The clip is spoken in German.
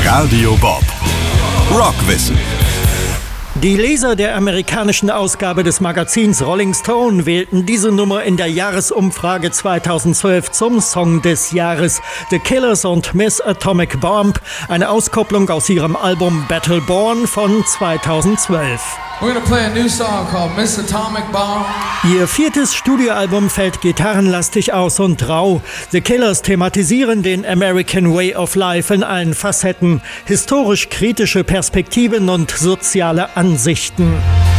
Radio Bob. Rockwissen. Die Leser der amerikanischen Ausgabe des Magazins Rolling Stone wählten diese Nummer in der Jahresumfrage 2012 zum Song des Jahres. The Killers und Miss Atomic Bomb, eine Auskopplung aus ihrem Album Battleborn von 2012. We're gonna play a new song called Miss Atomic Bomb. Ihr viertes Studioalbum fällt gitarrenlastig aus und rau. The Killers thematisieren den American Way of Life in allen Facetten, historisch kritische Perspektiven und soziale Ansichten.